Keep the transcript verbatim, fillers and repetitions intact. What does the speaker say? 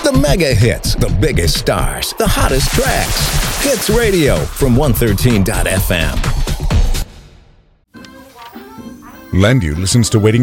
The mega hits, the biggest stars, the hottest tracks. Hits Radio from one thirteen dot f m. Landu listens to Waiting